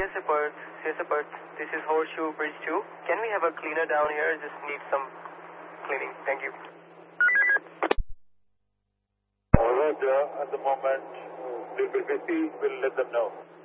CSA Perth, CSA Perth, this is Horseshoe Bridge 2. Can we have a cleaner down here? Just need some cleaning. Thank you. Roger, at the moment, we will let them know.